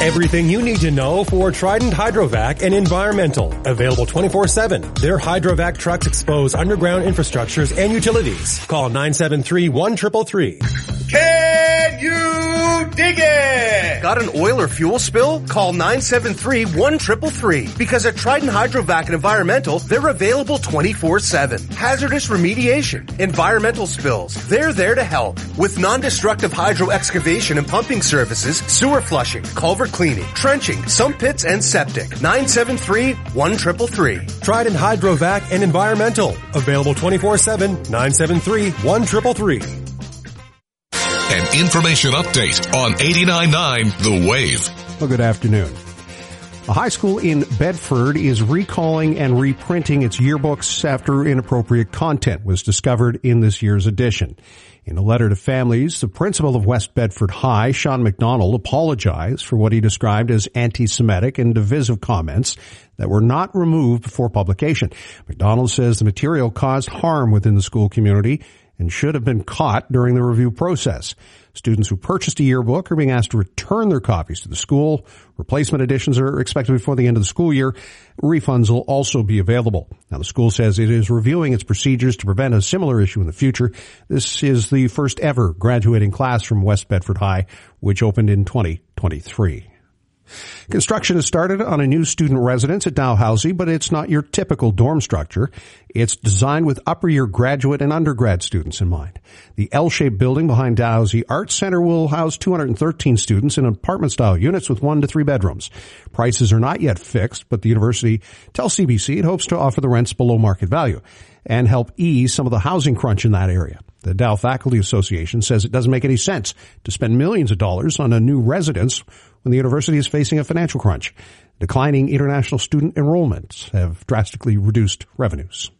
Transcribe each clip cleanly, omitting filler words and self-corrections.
Everything you need to know for Trident Hydrovac and Environmental. Available 24/7. Their Hydrovac trucks expose underground infrastructures and utilities. Call 973-1333. Can you dig it? Got an oil or fuel spill? Call 973-1333. Because at Trident Hydrovac and Environmental, they're available 24/7. Hazardous remediation, environmental spills, they're there to help. With non-destructive hydro excavation and pumping services, sewer flushing, culvert cleaning, trenching, sump pits, and septic. 973-1333. Trident Hydrovac and Environmental. Available 24/7. 973-1333. An information update on 89.9 The Wave. Well, good afternoon. A high school in Bedford is recalling and reprinting its yearbooks after inappropriate content was discovered in this year's edition. In a letter to families, the principal of West Bedford High, Sean McDonald, apologized for what he described as anti-Semitic and divisive comments that were not removed before publication. McDonald says the material caused harm within the school community and should have been caught during the review process. Students who purchased a yearbook are being asked to return their copies to the school. Replacement editions are expected before the end of the school year. Refunds will also be available. Now, the school says it is reviewing its procedures to prevent a similar issue in the future. This is the first ever graduating class from West Bedford High, which opened in 2023. Construction has started on a new student residence at Dalhousie, but it's not your typical dorm structure. It's designed with upper year graduate and undergrad students in mind. The L-shaped building behind Dalhousie Arts Center will house 213 students in apartment-style units with 1 to 3 bedrooms. Prices are not yet fixed, but the university tells CBC it hopes to offer the rents below market value and help ease some of the housing crunch in that area. The Dow Faculty Association says it doesn't make any sense to spend millions of dollars on a new residence when the university is facing a financial crunch. Declining international student enrollments have drastically reduced revenues.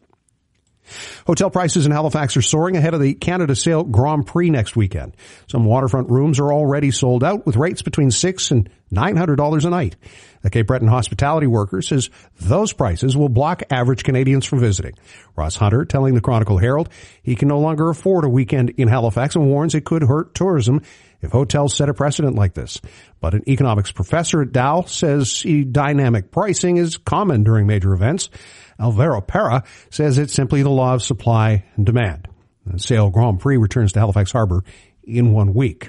Hotel prices in Halifax are soaring ahead of the Canada Sail Grand Prix next weekend. Some waterfront rooms are already sold out with rates between $600 and $900 a night. The Cape Breton hospitality worker says those prices will block average Canadians from visiting. Ross Hunter telling the Chronicle Herald he can no longer afford a weekend in Halifax and warns it could hurt tourism if hotels set a precedent like this. But an economics professor at Dow says dynamic pricing is common during major events. Alvaro Pera says it's simply the law of supply and demand. The Sail Grand Prix returns to Halifax Harbor in 1 week.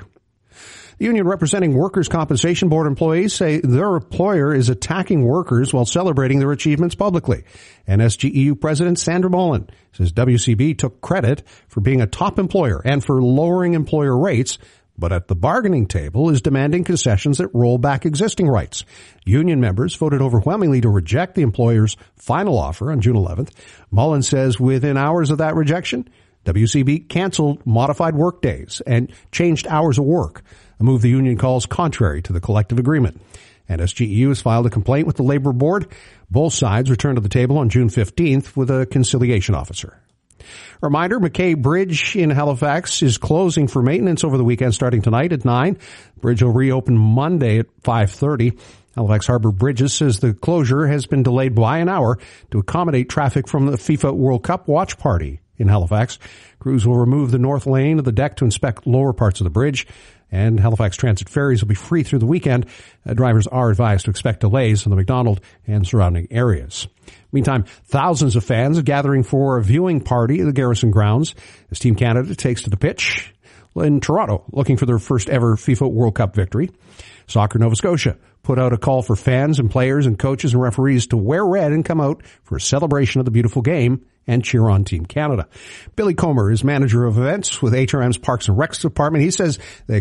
The union representing Workers' Compensation Board employees say their employer is attacking workers while celebrating their achievements publicly. NSGEU President Sandra Mullen says WCB took credit for being a top employer and for lowering employer rates, but at the bargaining table is demanding concessions that roll back existing rights. Union members voted overwhelmingly to reject the employer's final offer on June 11th. Mullen says within hours of that rejection, WCB canceled modified work days and changed hours of work, a move the union calls contrary to the collective agreement. NSGEU has filed a complaint with the Labor Board. Both sides returned to the table on June 15th with a conciliation officer. Reminder, McKay Bridge in Halifax is closing for maintenance over the weekend starting tonight at 9. The bridge will reopen Monday at 5:30. Halifax Harbor Bridges says the closure has been delayed by an hour to accommodate traffic from the FIFA World Cup watch party in Halifax. Crews will remove the north lane of the deck to inspect lower parts of the bridge, and Halifax Transit ferries will be free through the weekend. Drivers are advised to expect delays in the McDonald and surrounding areas. Meantime, thousands of fans are gathering for a viewing party at the Garrison grounds as Team Canada takes to the pitch in Toronto, looking for their first ever FIFA World Cup victory. Soccer Nova Scotia put out a call for fans and players and coaches and referees to wear red and come out for a celebration of the beautiful game and cheer on Team Canada. Billy Comer is manager of events with HRM's Parks and Recs department. He says they